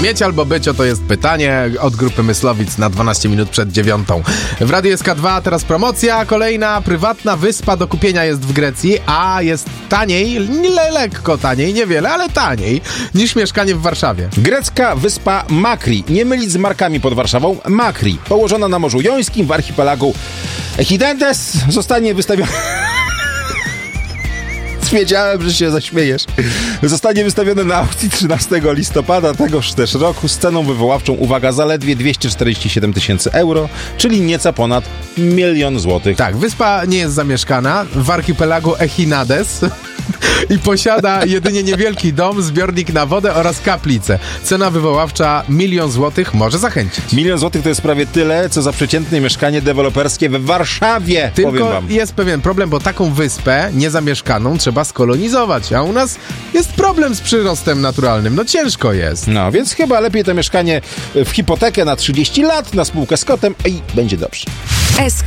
Mieć albo być, to jest pytanie od grupy Myslowic na 12 minut przed 9. W Radiu SK2 teraz promocja kolejna. Prywatna wyspa do kupienia jest w Grecji, a jest taniej, lekko taniej, niewiele, ale taniej niż mieszkanie w Warszawie. Grecka wyspa Makri, nie mylić z markami pod Warszawą, Makri, położona na Morzu Jońskim w archipelagu Echidentes, zostanie wystawiona... Wiedziałem, że się zaśmiejesz. Zostanie wystawione na aukcji 13 listopada tegoż też roku z ceną wywoławczą, uwaga, zaledwie 247 000 euro, czyli nieco ponad 1 000 000 złotych. Tak, wyspa nie jest zamieszkana w archipelagu Echinades i posiada jedynie niewielki dom, zbiornik na wodę oraz kaplicę. Cena wywoławcza 1 000 000 złotych może zachęcić. 1 000 000 złotych to jest prawie tyle, co za przeciętne mieszkanie deweloperskie w Warszawie, powiem Tylko wam. jest pewien problem, bo taką wyspę niezamieszkaną trzeba skolonizować, a u nas jest problem z przyrostem naturalnym. No ciężko jest. No, więc chyba lepiej to mieszkanie w hipotekę na 30 lat, na spółkę z kotem i będzie dobrze.